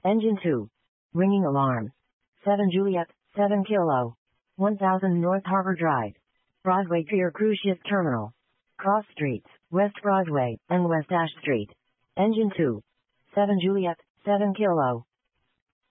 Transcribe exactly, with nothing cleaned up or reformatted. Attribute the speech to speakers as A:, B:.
A: Engine two. Ringing alarm. seven Juliet, seven Kilo. one thousand North Harbor Drive. Broadway Pier Cruise Ship Terminal. Cross Streets, West Broadway, and West Ash Street. Engine two. seven Juliet, seven Kilo.